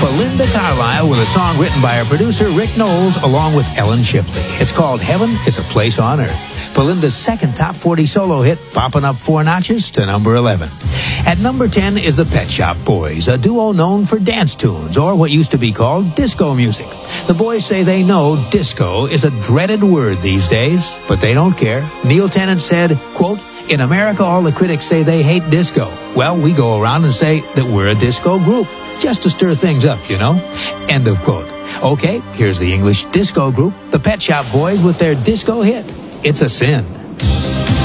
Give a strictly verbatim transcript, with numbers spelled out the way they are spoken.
Belinda Carlisle with a song written by her producer Rick Knowles along with Ellen Shipley. It's called Heaven is a Place on Earth. Belinda's second top forty solo hit, popping up four notches to number eleven. At number ten is the Pet Shop Boys, a duo known for dance tunes, or what used to be called disco music. The boys say they know disco is a dreaded word these days, but they don't care. Neil Tennant said, quote, "In America, all the critics say they hate disco. Well, we go around and say that we're a disco group, just to stir things up, you know." End of quote. Okay, here's the English disco group, the Pet Shop Boys, with their disco hit, "It's a Sin."